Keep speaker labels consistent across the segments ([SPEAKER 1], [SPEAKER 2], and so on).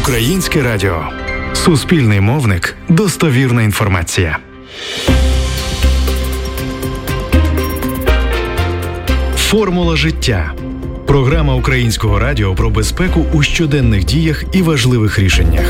[SPEAKER 1] Українське радіо. Суспільний мовник. Достовірна інформація. Формула життя. Програма Українського радіо про безпеку у щоденних діях і важливих рішеннях.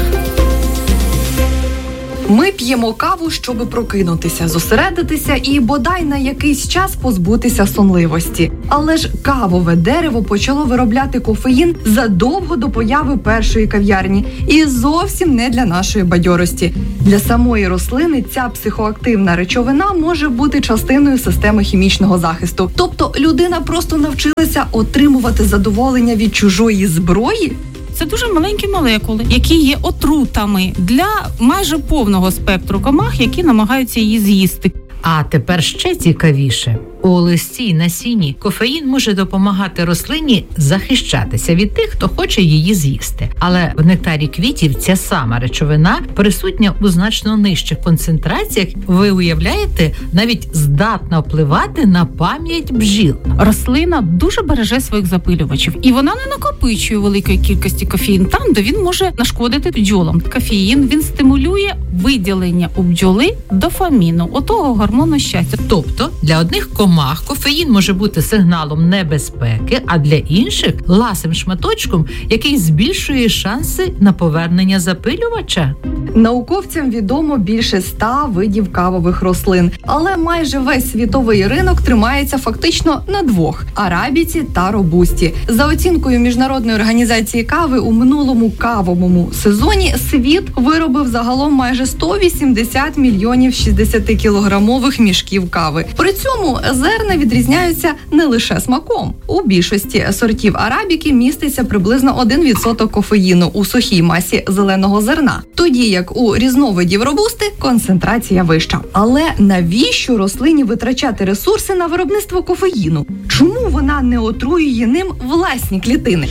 [SPEAKER 2] Ми п'ємо каву, щоб прокинутися, зосередитися і бодай на якийсь час позбутися сонливості. Але ж кавове дерево почало виробляти кофеїн задовго до появи першої кав'ярні. І зовсім не для нашої бадьорості. Для самої рослини ця психоактивна речовина може бути частиною системи хімічного захисту. Тобто людина просто навчилася отримувати задоволення від чужої зброї?
[SPEAKER 3] Це дуже маленькі молекули, які є отрутами для майже повного спектру комах, які намагаються її з'їсти.
[SPEAKER 4] А тепер ще цікавіше. У листі й насінні кофеїн може допомагати рослині захищатися від тих, хто хоче її з'їсти. Але в нектарі квітів ця сама речовина присутня у значно нижчих концентраціях. Ви уявляєте, навіть здатна впливати на пам'ять бджіл.
[SPEAKER 3] Рослина дуже береже своїх запилювачів, і вона не накопичує великої кількості кофеїн там, де він може нашкодити бджолам. Кофеїн, він стимулює виділення у бджоли дофаміну, отого гормону щастя.
[SPEAKER 4] Тобто для одних комах кофеїн може бути сигналом небезпеки, а для інших – ласим шматочком, який збільшує шанси на повернення запилювача.
[SPEAKER 2] Науковцям відомо більше 100 видів кавових рослин, але майже весь світовий ринок тримається фактично на двох – арабіці та робусті. За оцінкою Міжнародної організації кави, у минулому кавовому сезоні світ виробив загалом майже 180 мільйонів 60-кілограмових мішків кави. При цьому зерна відрізняються не лише смаком. У більшості сортів арабіки міститься приблизно 1% кофеїну у сухій масі зеленого зерна, тоді як у різновидів робусти концентрація вища. Але навіщо рослині витрачати ресурси на виробництво кофеїну? Чому вона не отруює ним власні клітини?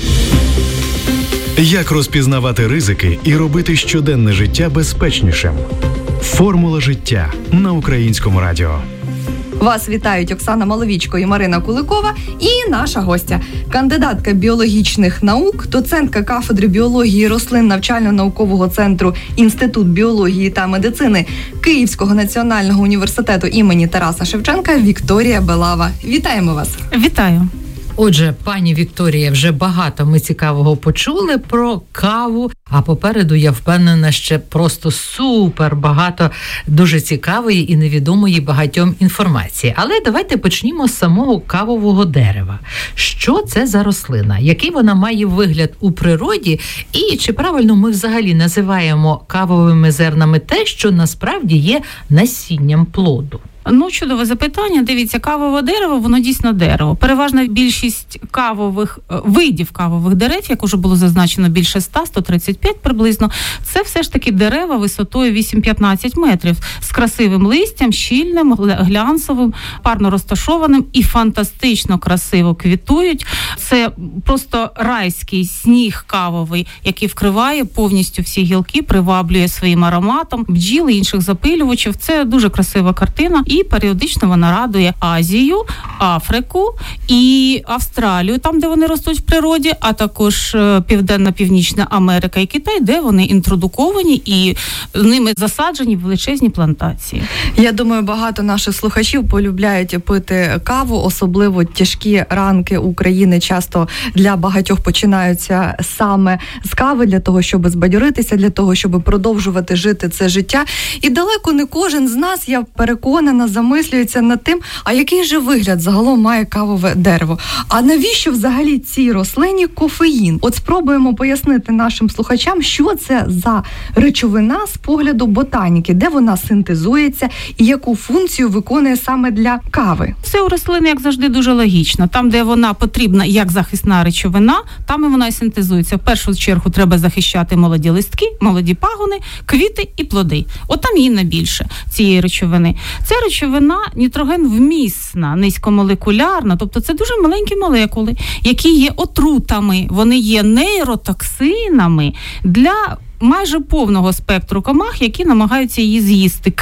[SPEAKER 1] Як розпізнавати ризики і робити щоденне життя безпечнішим? Формула життя на Українському радіо.
[SPEAKER 2] Вас вітають Оксана Маловічко і Марина Куликова і наша гостя – кандидатка біологічних наук, доцентка кафедри біології рослин навчально-наукового центру Інститут біології та медицини Київського національного університету імені Тараса Шевченка Вікторія Белава. Вітаємо вас!
[SPEAKER 3] Вітаю!
[SPEAKER 4] Отже, пані Вікторія, вже багато ми цікавого почули про каву, а попереду, я впевнена, ще просто супер багато дуже цікавої і невідомої багатьом інформації. Але давайте почнімо з самого кавового дерева. Що це за рослина? Який вона має вигляд у природі? І чи правильно ми взагалі називаємо кавовими зернами те, що насправді є насінням плоду?
[SPEAKER 3] Ну, чудове запитання. Дивіться, кавове дерево, воно дійсно дерево. Переважна більшість видів кавових дерев, як уже було зазначено, більше 100, 135 приблизно, це все ж таки дерева висотою 8-15 метрів з красивим листям, щільним, глянцевим, парно розташованим і фантастично красиво квітують. Це просто райський сніг кавовий, який вкриває повністю всі гілки, приваблює своїм ароматом бджіл і інших запилювачів. Це дуже красива картина. І періодично вона радує Азію, Африку і Австралію, там, де вони ростуть в природі, а також Південно-Північна Америка і Китай, де вони інтродуковані і ними засаджені величезні плантації.
[SPEAKER 2] Я думаю, багато наших слухачів полюбляють пити каву, особливо тяжкі ранки України часто для багатьох починаються саме з кави, для того, щоб збадьоритися, для того, щоб продовжувати жити це життя. І далеко не кожен з нас, я переконана, замислюється над тим, а який же вигляд загалом має кавове дерево. А навіщо взагалі цій рослині кофеїн? От спробуємо пояснити нашим слухачам, що це за речовина з погляду ботаніки, де вона синтезується і яку функцію виконує саме для кави.
[SPEAKER 3] Все у рослини, як завжди, дуже логічно. Там, де вона потрібна як захисна речовина, там і вона і синтезується. В першу чергу треба захищати молоді листки, молоді пагони, квіти і плоди. От там її найбільше цієї речовини. Ця речовина нітрогенвмісна, низькомолекулярна, тобто це дуже маленькі молекули, які є отрутами, вони є нейротоксинами для майже повного спектру комах, які намагаються її з'їсти, крім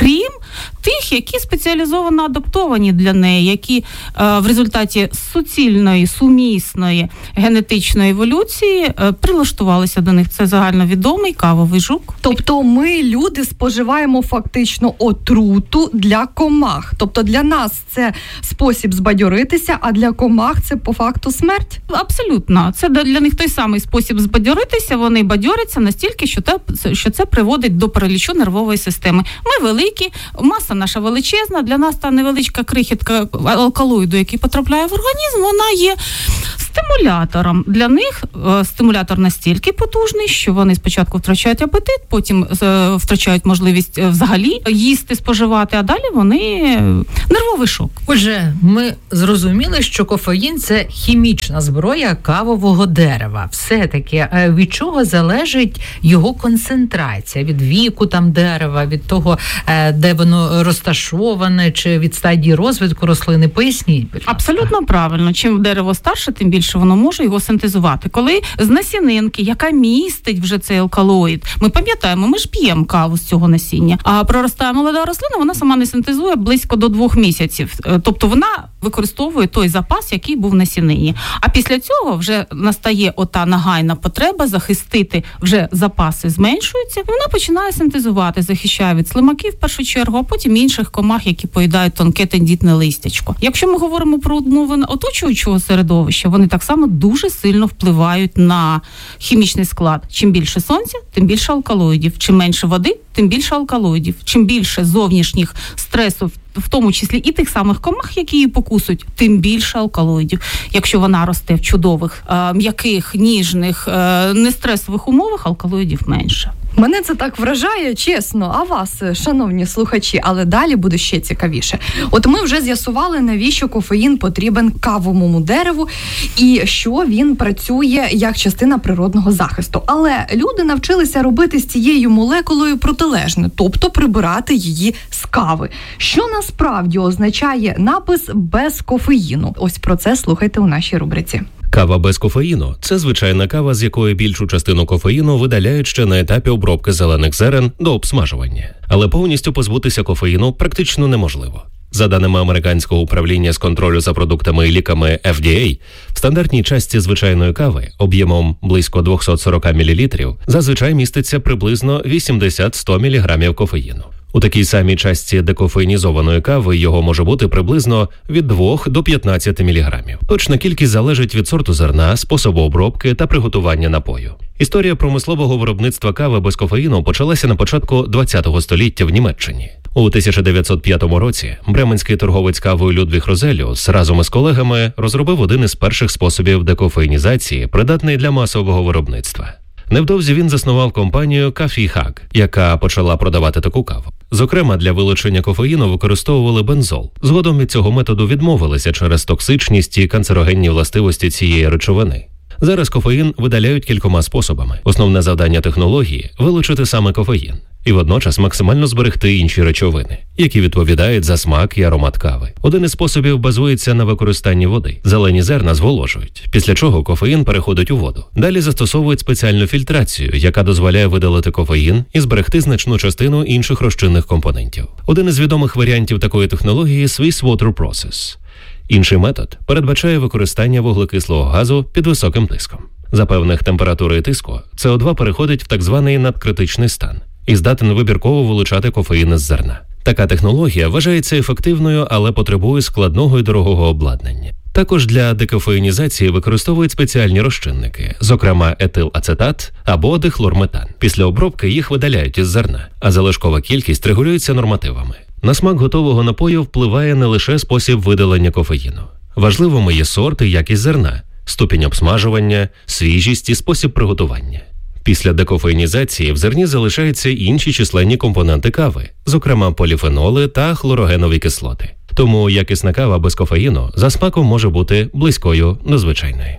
[SPEAKER 3] тих, які спеціалізовано адаптовані для неї, які в результаті суцільної, сумісної генетичної еволюції прилаштувалися до них. Це загальновідомий кавовий жук.
[SPEAKER 2] Тобто ми, люди, споживаємо фактично отруту для комах. Тобто для нас це спосіб збадьоритися, а для комах це по факту смерть?
[SPEAKER 3] Абсолютно. Це для них той самий спосіб збадьоритися. Вони бадьоряться настільки, що це приводить до паралічу нервової системи. Ми великі, маса наша величезна, для нас та невеличка крихітка алкалоїду, який потрапляє в організм, вона є стимулятором. Для них стимулятор настільки потужний, що вони спочатку втрачають апетит, потім втрачають можливість взагалі їсти, споживати, а далі вони нервовий шок.
[SPEAKER 4] Отже, ми зрозуміли, що кофеїн – це хімічна зброя кавового дерева. Все-таки від чого залежить його концентрація? Від віку там дерева, від того, де воно розташоване, чи від стадії розвитку рослини? Поясніть, будь ласка.
[SPEAKER 3] Абсолютно правильно. Чим дерево старше, тим більше воно може його синтезувати. Коли з насінинки, яка містить вже цей алкалоїд, ми пам'ятаємо, ми ж п'ємо каву з цього насіння, а проростає молода рослина, вона сама не синтезує близько до 2 місяців. Тобто вона використовує той запас, який був в насінині. А після цього вже настає ота нагайна потреба захистити, вже запаси зменшуються, і вона починає синтезувати, захищає від слимаків в першу чергу, а потім інших комах, які поїдають тонке тендітне листячко. Якщо ми говоримо про умови оточуючого середовища, вони так само дуже сильно впливають на хімічний склад. Чим більше сонця, тим більше алкалоїдів. Чим менше води, тим більше алкалоїдів. Чим більше зовнішніх стресів, в тому числі і тих самих комах, які її покусують, тим більше алкалоїдів. Якщо вона росте в чудових, м'яких, ніжних, нестресових умовах, алкалоїдів менше.
[SPEAKER 2] Мене це так вражає, чесно. А вас, шановні слухачі, але далі буде ще цікавіше. От ми вже з'ясували, навіщо кофеїн потрібен кавовому дереву і що він працює як частина природного захисту. Але люди навчилися робити з цією молекулою протилежне, тобто прибирати її з кави. Що насправді означає напис «без кофеїну»? Ось про це слухайте у нашій рубриці.
[SPEAKER 5] Кава без кофеїну – це звичайна кава, з якої більшу частину кофеїну видаляють ще на етапі обробки зелених зерен до обсмажування. Але повністю позбутися кофеїну практично неможливо. За даними американського управління з контролю за продуктами і ліками FDA, в стандартній частці звичайної кави об'ємом близько 240 мл зазвичай міститься приблизно 80-100 мг кофеїну. У такій самій частці декофеїнізованої кави його може бути приблизно від 2 до 15 мг. Точна кількість залежить від сорту зерна, способу обробки та приготування напою. Історія промислового виробництва кави без кофеїну почалася на початку ХХ століття в Німеччині. У 1905 році бременський торговець кавою Людвіг Розеліус разом із колегами розробив один із перших способів декофеїнізації, придатний для масового виробництва. Невдовзі він заснував компанію Kaffee-Hag, яка почала продавати таку каву. Зокрема, для вилучення кофеїну використовували бензол. Згодом від цього методу відмовилися через токсичність і канцерогенні властивості цієї речовини. Зараз кофеїн видаляють кількома способами. Основне завдання технології – вилучити саме кофеїн. І водночас максимально зберегти інші речовини, які відповідають за смак і аромат кави. Один із способів базується на використанні води. Зелені зерна зволожують, після чого кофеїн переходить у воду. Далі застосовують спеціальну фільтрацію, яка дозволяє видалити кофеїн і зберегти значну частину інших розчинних компонентів. Один із відомих варіантів такої технології – Swiss Water Process. Інший метод передбачає використання вуглекислого газу під високим тиском. За певних температур і тиску СО2 переходить в так званий надкритичний стан і здатен вибірково вилучати кофеїн із зерна. Така технологія вважається ефективною, але потребує складного і дорогого обладнання. Також для декофеїнізації використовують спеціальні розчинники, зокрема етилацетат або дихлорметан. Після обробки їх видаляють із зерна, а залишкова кількість регулюється нормативами. На смак готового напою впливає не лише спосіб видалення кофеїну. Важливими є сорт і якість зерна, ступінь обсмажування, свіжість і спосіб приготування. Після декофеїнізації в зерні залишаються інші численні компоненти кави, зокрема поліфеноли та хлорогенові кислоти. Тому якісна кава без кофеїну за смаком може бути близькою до звичайної.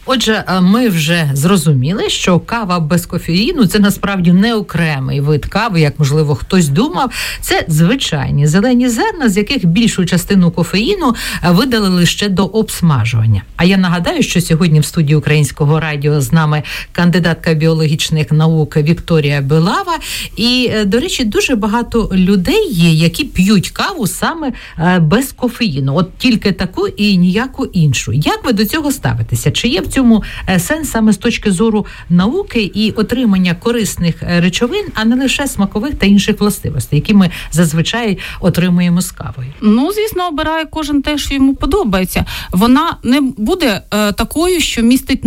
[SPEAKER 4] Отже, ми вже зрозуміли, що кава без кофеїну – це насправді не окремий вид кави, як, можливо, хтось думав. Це звичайні зелені зерна, з яких більшу частину кофеїну видалили ще до обсмажування. А я нагадаю, що сьогодні в студії Українського радіо з нами кандидатка біологічних наук Вікторія Белава. І, до речі, дуже багато людей є, які п'ють каву саме без кофеїну. От тільки таку і ніяку іншу. Як ви до цього ставитеся? Чи є в цьому сенс саме з точки зору науки і отримання корисних речовин, а не лише смакових та інших властивостей, які ми зазвичай отримуємо з кавою?
[SPEAKER 3] Ну, звісно, обирає кожен те, що йому подобається. Вона не буде такою, що містить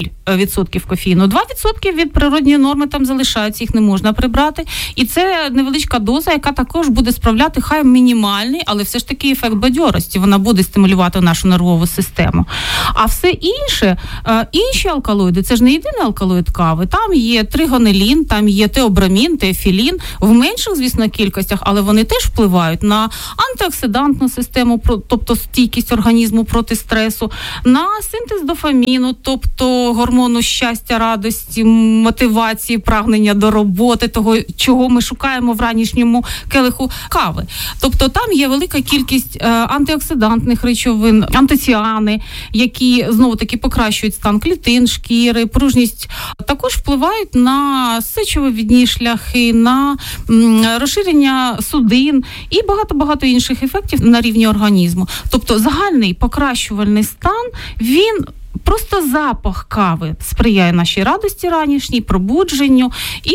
[SPEAKER 3] 0% кофеїну. 2% від природньої норми там залишаються, їх не можна прибрати. І це невеличка доза, яка також буде справляти, хай мінімальний, але все ж таки ефект бадьорості. Вона буде стимулювати нашу нервову систему. А все інше, інші алкалоїди, це ж не єдиний алкалоїд кави. Там є тригонелін, там є теобрамін, теофілін, в менших, звісно, кількостях, але вони теж впливають на антиоксидантну систему, тобто стійкість організму проти стресу, на синтез дофаміну, тобто гормону щастя, радості, мотивації, прагнення до роботи, того, чого ми шукаємо в ранішньому келиху кави. Тобто там є велика кількість антиоксидантних речовин, антоціани, які, знову-таки, покращують стан клітин, шкіри, пружність. Також впливають на сечовивідні шляхи, на розширення судин і багато-багато інших ефектів на рівні організму. Тобто загальний покращувальний стан, він просто запах кави сприяє нашій радості ранішній, пробудженню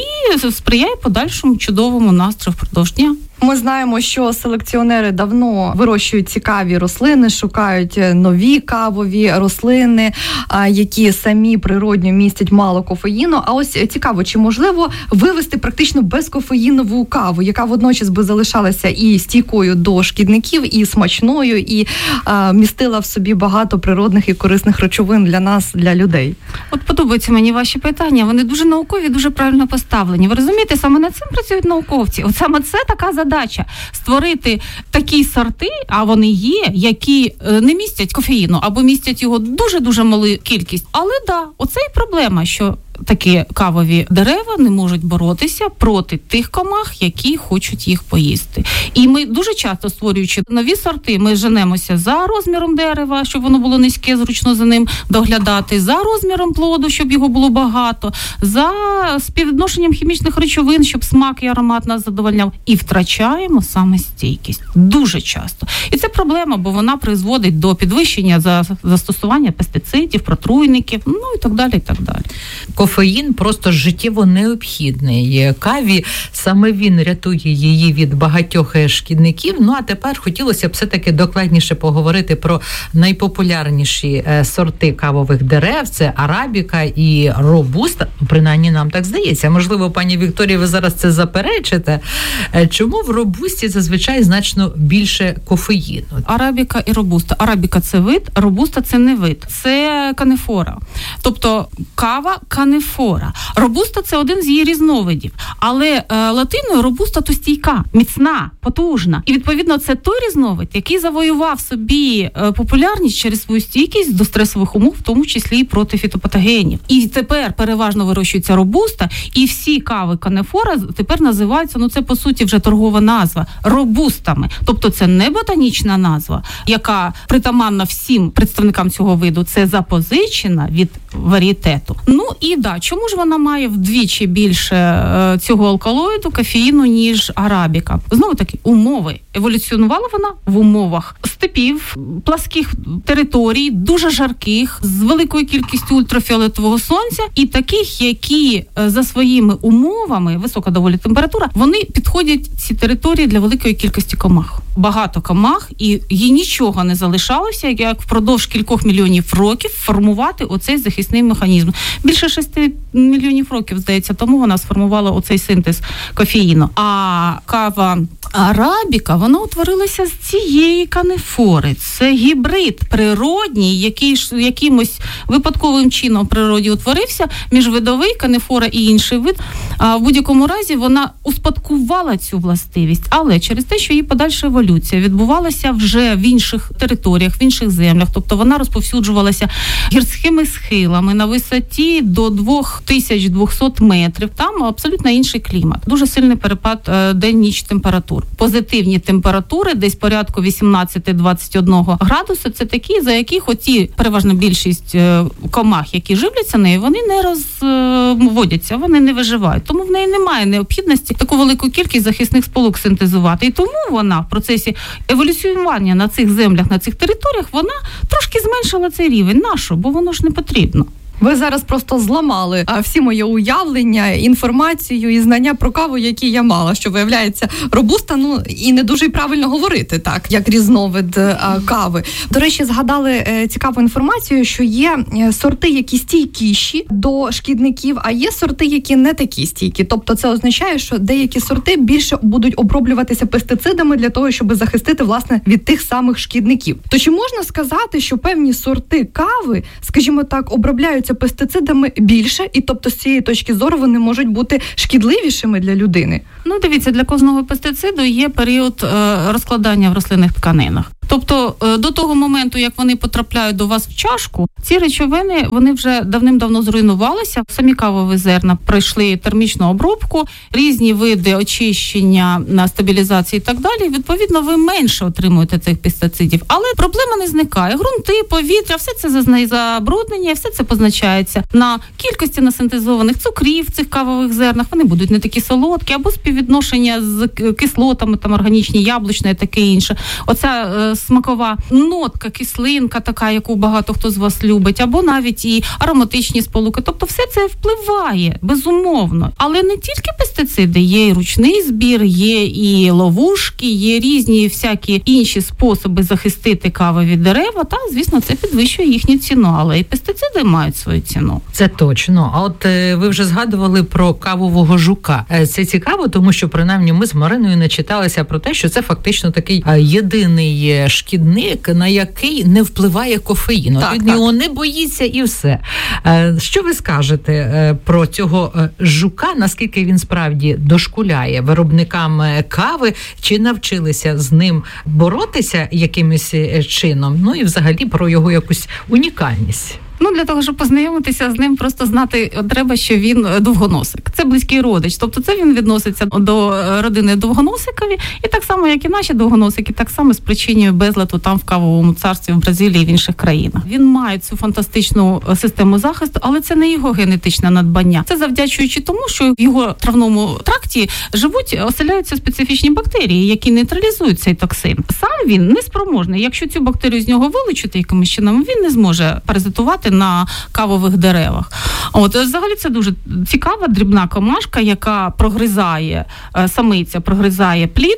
[SPEAKER 3] і сприяє подальшому чудовому настрою впродовж дня.
[SPEAKER 2] Ми знаємо, що селекціонери давно вирощують цікаві рослини, шукають нові кавові рослини, які самі природньо містять мало кофеїну. А ось цікаво, чи можливо вивести практично безкофеїнову каву, яка водночас би залишалася і стійкою до шкідників, і смачною, і містила в собі багато природних і корисних речовин для нас, для людей.
[SPEAKER 3] От подобаються мені ваші питання, вони дуже наукові, дуже правильно поставлені. Ви розумієте, саме над цим працюють науковці. От саме це така задача. Створити такі сорти, а вони є, які не містять кофеїну або містять його дуже-дуже малу кількість. Але оце і проблема, що такі кавові дерева не можуть боротися проти тих комах, які хочуть їх поїсти. І ми дуже часто, створюючи нові сорти, ми женемося за розміром дерева, щоб воно було низьке, зручно за ним доглядати, за розміром плоду, щоб його було багато, за співвідношенням хімічних речовин, щоб смак і аромат нас задовольняв. І втрачаємо саме стійкість. Дуже часто. І це проблема, бо вона призводить до підвищення застосування пестицидів, протруйників, ну і так далі, і так далі.
[SPEAKER 4] Кофеїн просто життєво необхідний каві, саме він рятує її від багатьох шкідників. Ну, а тепер хотілося б все-таки докладніше поговорити про найпопулярніші сорти кавових дерев. Це арабіка і робуста. Принаймні, нам так здається. Можливо, пані Вікторія, ви зараз це заперечите. Чому в робусті зазвичай значно більше кофеїну?
[SPEAKER 3] Арабіка і робуста. Арабіка – це вид, робуста – це не вид. Це канифора. Тобто кава канифора. Робуста – це один з її різновидів. Але латиною робуста – то стійка, міцна, потужна. І, відповідно, це той різновид, який завоював собі популярність через свою стійкість до стресових умов, в тому числі і проти фітопатогенів. І тепер переважно вирощується робуста, і всі кави канифора тепер називаються, це по суті вже торгова назва, робустами. Тобто це не ботанічна назва, яка притаманна всім представникам цього виду, це запозичена від варієтету. Ну і чому ж вона має вдвічі більше цього алкалоїду, кофеїну, ніж арабіка? Знову таки, умови. Еволюціонувала вона в умовах степів, пласких територій, дуже жарких, з великою кількістю ультрафіолетового сонця і таких, які за своїми умовами, висока доволі температура, вони підходять ці території для великої кількості комах. Багато комах, і їй нічого не залишалося, як впродовж кількох мільйонів років формувати оцей захисний механізм. Більше 6 мільйонів років, здається, тому вона сформувала оцей синтез кофеїну. А кава арабіка, вона утворилася з цієї канифори. Це гібрид природній, який якимось випадковим чином в природі утворився, міжвидовий канифора і інший вид В будь-якому разі вона успадкувала цю властивість, але через те, що її подальша еволюція відбувалася вже в інших територіях, в інших землях, тобто вона розповсюджувалася гірськими схилами на висоті до 2200 метрів, там абсолютно інший клімат. Дуже сильний перепад день-ніч температур. Позитивні температури, десь порядку 18-21 градуса, це такі, за яких оті переважно більшість комах, які живляться нею, вони не розводяться, вони не виживають. Тому в неї немає необхідності таку велику кількість захисних сполук синтезувати. І тому вона в процесі еволюціювання на цих землях, на цих територіях, вона трошки зменшила цей рівень. Нащо? Бо воно ж не потрібно.
[SPEAKER 2] Ви зараз просто зламали всі мої уявлення, інформацію і знання про каву, які я мала, що виявляється робуста, і не дуже правильно говорити так, як різновид кави. До речі, згадали цікаву інформацію, що є сорти, які стійкіші до шкідників, а є сорти, які не такі стійкі. Тобто це означає, що деякі сорти більше будуть оброблюватися пестицидами для того, щоб захистити, власне, від тих самих шкідників. То чи можна сказати, що певні сорти кави, скажімо так, обробляються пестицидами більше, і тобто з цієї точки зору вони можуть бути шкідливішими для людини?
[SPEAKER 3] Дивіться, для кожного пестициду є період розкладання в рослинних тканинах. Тобто до того моменту, як вони потрапляють до вас в чашку, ці речовини, вони вже давним-давно зруйнувалися. Самі кавові зерна пройшли термічну обробку, різні види очищення, стабілізації і так далі. Відповідно, ви менше отримуєте цих пестицидів. Але проблема не зникає. Грунти, повітря, все це забруднення, все це позначається на кількості насинтезованих цукрів в цих кавових зернах. Вони будуть не такі солодкі, або співвідношення з кислотами, там органічні, яблучне і таке інше. Оця смакова нотка, кислинка така, яку багато хто з вас любить, або навіть і ароматичні сполуки. Тобто все це впливає, безумовно. Але не тільки пестициди, є і ручний збір, є і ловушки, є різні всякі інші способи захистити каву від дерева, та, звісно, це підвищує їхню ціну, але і пестициди мають свою ціну.
[SPEAKER 4] Це точно. А от ви вже згадували про кавового жука. Це цікаво, тому що, принаймні, ми з Мариною начиталися про те, що це фактично такий єдиний шкідник, на який не впливає кофеїн. Він його не боїться і все. Що ви скажете про цього жука, наскільки він справді дошкуляє виробникам кави, чи навчилися з ним боротися якимось чином, і взагалі про його якусь унікальність?
[SPEAKER 3] Для того, щоб познайомитися з ним, просто знати треба, що він довгоносик. Це близький родич. Тобто це він відноситься до родини довгоносикові. І так само, як і наші довгоносики, так само спричинює безладу там в кавовому царстві, в Бразилії і в інших країнах. Він має цю фантастичну систему захисту, але це не його генетичне надбання. Це завдячуючи тому, що в його травному тракті оселяються специфічні бактерії, які нейтралізують цей токсин. Сам він неспроможний. Якщо цю бактерію з нього вилучити якимось чином, він не зможе паразитувати на кавових деревах. Взагалі це дуже цікава дрібна комашка, яка прогризає, самиця прогризає плід,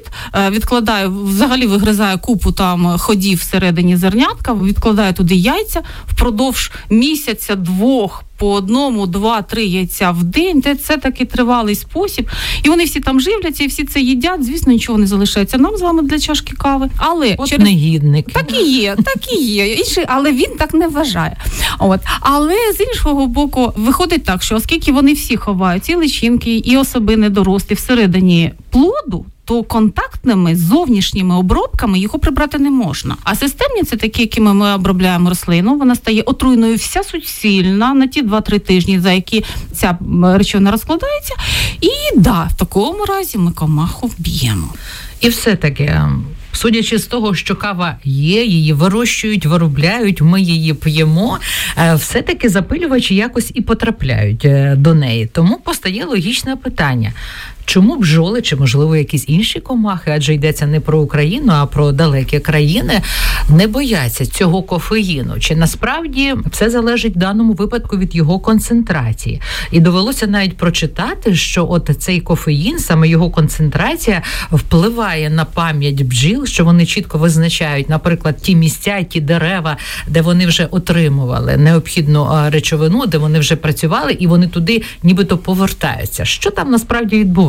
[SPEAKER 3] вигризає купу там ходів всередині зернятка, відкладає туди яйця впродовж місяця-двох, по 1, 2, 3 яйця в день. Це такий тривалий спосіб. І вони всі там живляться, і всі це їдять. Звісно, нічого не залишається нам з вами для чашки кави. Але
[SPEAKER 4] негідники.
[SPEAKER 3] Так і є. Але він так не вважає. Але з іншого боку, виходить так, що оскільки вони всі ховають і личинки, і особи недорослі всередині плоду, то контактними зовнішніми обробками його прибрати не можна. А системні – це такі, якими ми обробляємо рослину. Вона стає отруйною вся суцільна на ті 2-3 тижні, за які ця речовина розкладається. І в такому разі ми комаху вб'ємо.
[SPEAKER 4] І все-таки, судячи з того, що кава є, її вирощують, виробляють, ми її п'ємо, все-таки запилювачі якось і потрапляють до неї. Тому постає логічне питання. Чому бджоли, чи, можливо, якісь інші комахи, адже йдеться не про Україну, а про далекі країни, не бояться цього кофеїну? Чи насправді це залежить в даному випадку від його концентрації? І довелося навіть прочитати, що от цей кофеїн, саме його концентрація, впливає на пам'ять бджіл, що вони чітко визначають, наприклад, ті місця, ті дерева, де вони вже отримували необхідну речовину, де вони вже працювали, і вони туди нібито повертаються. Що там насправді відбувається?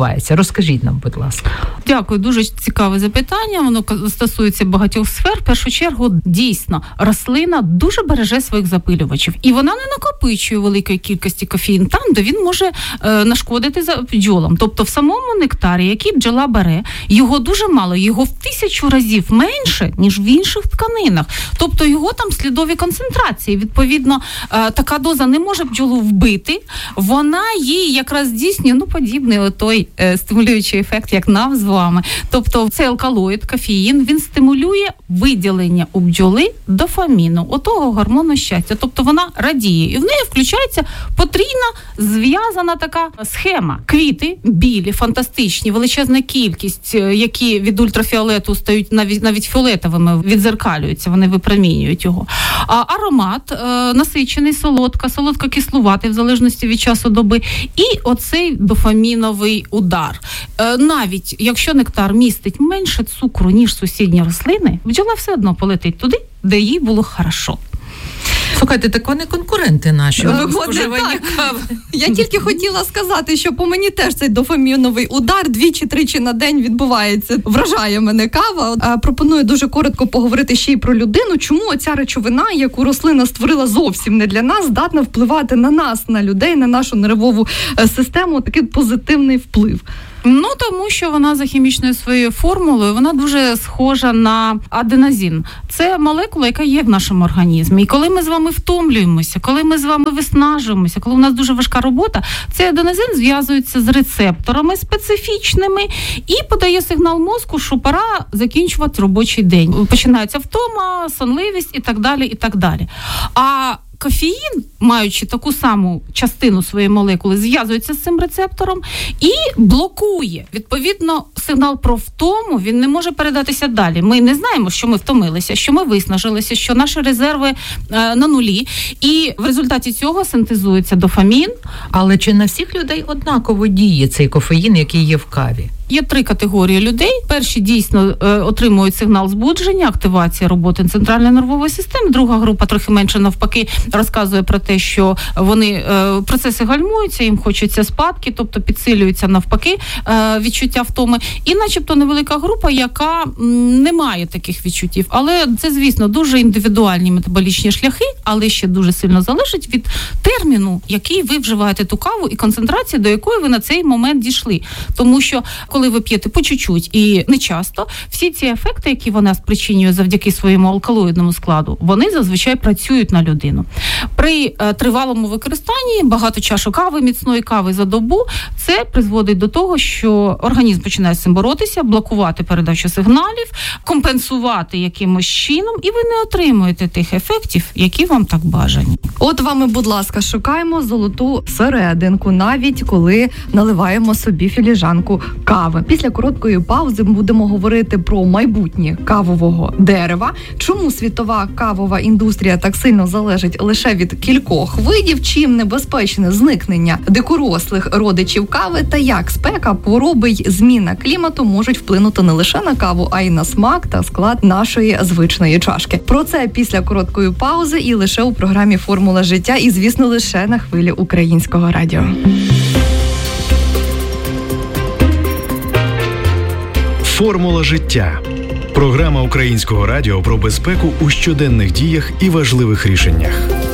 [SPEAKER 4] відбувається? Розкажіть нам, будь ласка.
[SPEAKER 3] Дякую, дуже цікаве запитання. Воно стосується багатьох сфер. В першу чергу, дійсно, рослина дуже береже своїх запилювачів. І вона не накопичує великої кількості кофеїн там, де він може нашкодити бджолам. Тобто в самому нектарі, який бджола бере, його дуже мало, його в 1000 разів менше, ніж в інших тканинах. Тобто його там слідові концентрації. Відповідно, така доза не може бджолу вбити. Вона їй якраз здійснює, подібний той стимулюючий ефект, як нам з вами. Тобто цей алкалоїд, кофеїн, він стимулює виділення у бджоли дофаміну, отого гормону щастя. Тобто вона радіє. І в неї включається потрійна зв'язана така схема. Квіти білі, фантастичні, величезна кількість, які від ультрафіолету стають навіть фіолетовими, відзеркалюються, вони випромінюють його. А аромат насичений, солодко-кислуватий, в залежності від часу доби. І оцей дофаміновий удар. Навіть якщо нектар містить менше цукру, ніж сусідні рослини, бджола все одно полетить туди, де їй було хорошо.
[SPEAKER 4] Слухайте, так вони конкуренти наші. Споживання кави.
[SPEAKER 2] Я тільки хотіла сказати, що по мені теж цей дофаміновий удар 2-3 на день відбувається. Вражає мене кава. Пропоную дуже коротко поговорити ще й про людину. Чому оця речовина, яку рослина створила зовсім не для нас, здатна впливати на нас, на людей, на нашу нервову систему, такий позитивний вплив?
[SPEAKER 3] Тому що вона за хімічною своєю формулою, вона дуже схожа на аденозин. Це молекула, яка є в нашому організмі. І коли ми з вами втомлюємося, коли ми з вами виснажуємося, коли у нас дуже важка робота, цей аденозин зв'язується з рецепторами специфічними і подає сигнал мозку, що пора закінчувати робочий день. Починається втома, сонливість і так далі, і так далі. А кофеїн, маючи таку саму частину своєї молекули, зв'язується з цим рецептором і блокує. Відповідно, сигнал про втому, він не може передатися далі. Ми не знаємо, що ми втомилися, що ми виснажилися, що наші резерви на нулі. І в результаті цього синтезується дофамін.
[SPEAKER 4] Але чи на всіх людей однаково діє цей кофеїн, який є в каві?
[SPEAKER 3] Є 3 категорії людей. Перші дійсно отримують сигнал збудження, активація роботи центральної нервової системи. Друга група, трохи менше навпаки, розказує про те, що вони процеси гальмуються, їм хочеться спадки, тобто підсилюються навпаки відчуття втоми. І начебто невелика група, яка не має таких відчуттів. Але це, звісно, дуже індивідуальні метаболічні шляхи, але ще дуже сильно залежить від терміну, який ви вживаєте ту каву і концентрації, до якої ви на цей момент дійшли. Тому що коли ви п'єте по чуть-чуть і не часто, всі ці ефекти, які вона спричинює завдяки своєму алкалоїдному складу, вони зазвичай працюють на людину. При тривалому використанні багато чашок кави, міцної кави за добу, це призводить до того, що організм починає з цим боротися, блокувати передачу сигналів, компенсувати якимось чином, і ви не отримуєте тих ефектів, які вам так бажані.
[SPEAKER 2] От вами, будь ласка, шукаємо золоту серединку, навіть коли наливаємо собі філіжанку кави. Після короткої паузи ми будемо говорити про майбутнє кавового дерева, чому світова кавова індустрія так сильно залежить лише від кількох видів, чим небезпечне зникнення дикорослих родичів кави та як спека, хвороби й зміна клімату можуть вплинути не лише на каву, а й на смак та склад нашої звичної чашки. Про це після короткої паузи і лише у програмі «Формула життя» і, звісно, лише на хвилі Українського радіо.
[SPEAKER 1] «Формула життя» – програма Українського радіо про безпеку у щоденних діях і важливих рішеннях.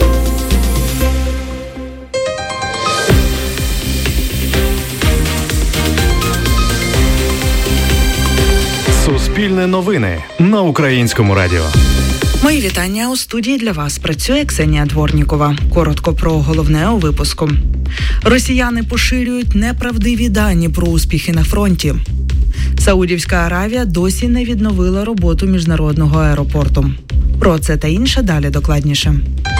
[SPEAKER 1] Суспільне новини на Українському радіо.
[SPEAKER 6] Мої вітання. У студії для вас працює Ксенія Дворнікова. Коротко про головне у випуску. Росіяни поширюють неправдиві дані про успіхи на фронті. Саудівська Аравія досі не відновила роботу міжнародного аеропорту. Про це та інше далі докладніше.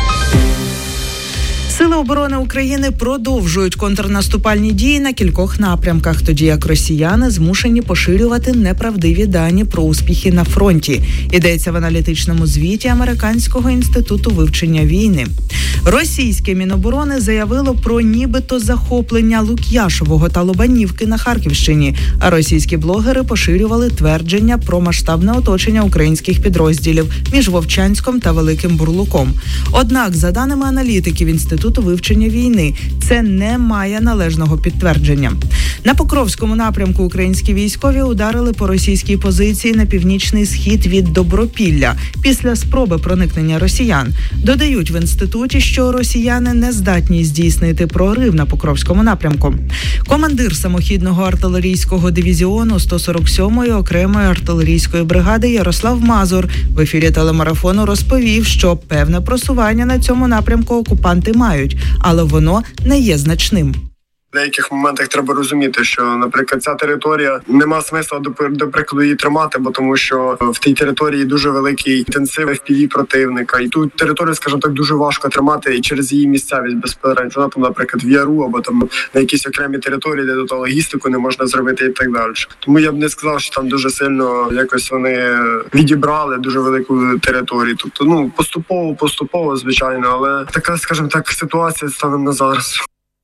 [SPEAKER 6] Сили оборони України продовжують контрнаступальні дії на кількох напрямках, тоді як росіяни змушені поширювати неправдиві дані про успіхи на фронті. Йдеться в аналітичному звіті Американського інституту вивчення війни. Російське Міноборони заявило про нібито захоплення Лук'яшового та Лобанівки на Харківщині, а російські блогери поширювали твердження про масштабне оточення українських підрозділів між Вовчанськом та Великим Бурлуком. Однак, за даними аналітиків Інституту вивчення війни, це не має належного підтвердження. На Покровському напрямку українські військові ударили по російській позиції на північний схід від Добропілля після спроби проникнення росіян. Додають в інституті, що росіяни не здатні здійснити прорив на Покровському напрямку. Командир самохідного артилерійського дивізіону 147-ї окремої артилерійської бригади Ярослав Мазур в ефірі телемарафону розповів, що певне просування на цьому напрямку окупанти мають, але воно не є значним.
[SPEAKER 7] В деяких моментах треба розуміти, що, наприклад, ця територія нема смисла, до прикладу, її тримати, бо тому що в тій території дуже великий інтенсив FPV противника. І ту територію, скажімо так, дуже важко тримати і через її місцевість безпосередньо. Вона там, наприклад, в Яру або там на якісь окремі території, де до логістику не можна зробити і так далі. Тому я б не сказав, що там дуже сильно якось вони відібрали дуже велику територію. Тобто, поступово, звичайно, але така, скажімо так, ситуація станом на зараз.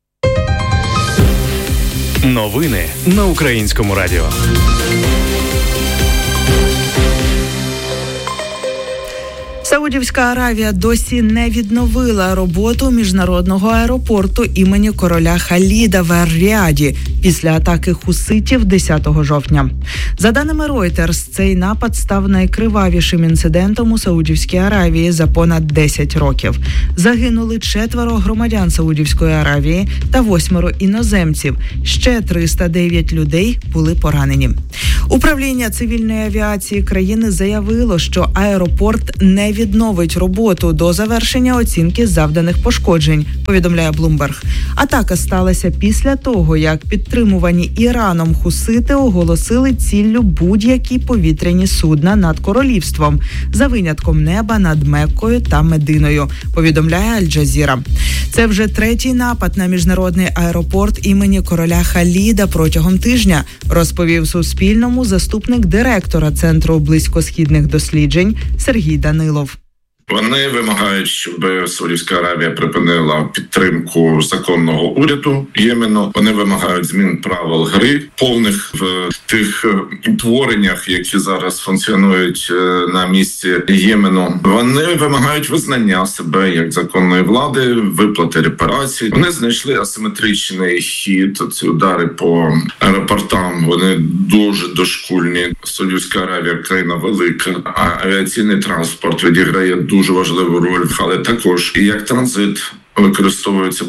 [SPEAKER 1] Новини на Українському радіо.
[SPEAKER 6] Саудівська Аравія досі не відновила роботу міжнародного аеропорту імені короля Халіда в Ар-Ріаді після атаки хуситів 10 жовтня. За даними Reuters, цей напад став найкривавішим інцидентом у Саудівській Аравії за понад 10 років. Загинули 4 громадян Саудівської Аравії та 8 іноземців. Ще 309 людей були поранені. Управління цивільної авіації країни заявило, що аеропорт не відновить роботу до завершення оцінки завданих пошкоджень, повідомляє Bloomberg. Атака сталася після того, як підтримувані Іраном хусити оголосили ціллю будь-які повітряні судна над королівством, за винятком неба над Меккою та Мединою, повідомляє Аль-Джазіра. Це вже 3-й напад на міжнародний аеропорт імені короля Халіда протягом тижня, розповів Суспільному заступник директора Центру близькосхідних досліджень Сергій Данилов.
[SPEAKER 8] Вони вимагають, щоб Саудівська Аравія припинила підтримку законного уряду Ємену. Вони вимагають змін правил гри, повних в тих утвореннях, які зараз функціонують на місці Ємену. Вони вимагають визнання себе як законної влади, виплати репарацій. Вони знайшли асиметричний хід. Ці удари по аеропортам, вони дуже дошкульні. Саудівська Аравія – країна велика, а авіаційний транспорт відіграє дуже важливу роль, але також і як транзит використовується.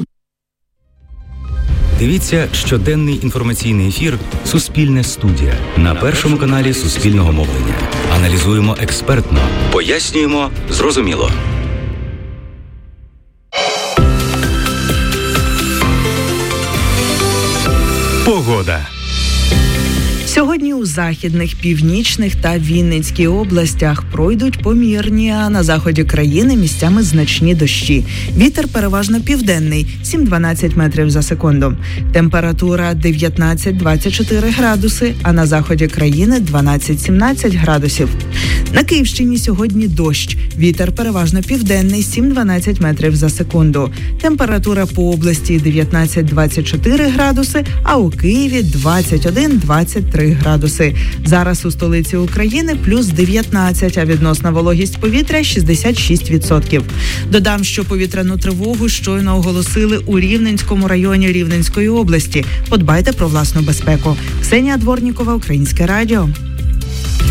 [SPEAKER 9] Дивіться щоденний інформаційний ефір «Суспільне студія» на Першому каналі Суспільного мовлення. Аналізуємо експертно, пояснюємо зрозуміло.
[SPEAKER 1] Погода.
[SPEAKER 6] Сьогодні у західних, північних та Вінницькій областях пройдуть помірні, а на заході країни місцями значні дощі. Вітер переважно південний – 7-12 метрів за секунду. Температура 19-24 градуси, а на заході країни 12-17 градусів. На Київщині сьогодні дощ. Вітер переважно південний – 7-12 метрів за секунду. Температура по області 19-24 градуси, а у Києві 21-23 градуси. Зараз у столиці України плюс 19, а відносна вологість повітря 66%. Додам, що повітряну тривогу щойно оголосили у Рівненському районі Рівненської області. Подбайте про власну безпеку. Ксенія Дворнікова, Українське радіо.